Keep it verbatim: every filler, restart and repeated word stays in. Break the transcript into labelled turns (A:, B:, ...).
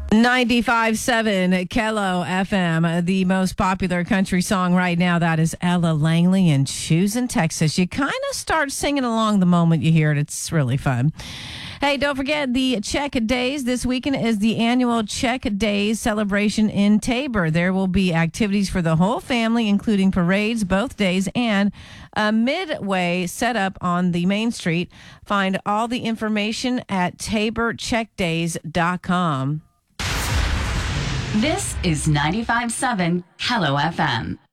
A: ninety-five point seven Kello F M, the most popular country song right now. That is Ella Langley and Choosing Texas. You kind of start singing along the moment you hear it. It's really fun. Hey, don't forget the Czech Days. This weekend is the annual Czech Days celebration in Tabor. There will be activities for the whole family, including parades both days and a midway set up on the main street. Find all the information at tabor czech days dot com.
B: This is ninety-five point seven Hello F M.